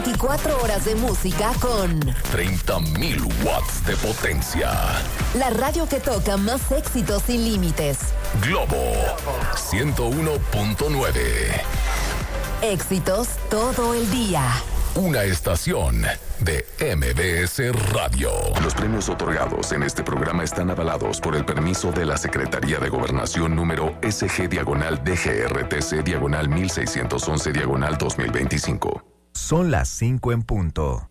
24 horas de música con 30,000 watts de potencia. La radio que toca más éxitos sin límites. Globo 101.9. Éxitos todo el día. Una estación de MBS Radio. Los premios otorgados en este programa están avalados por el permiso de la Secretaría de Gobernación número SG-DGRTC-1611-2025. Son las 5 en punto.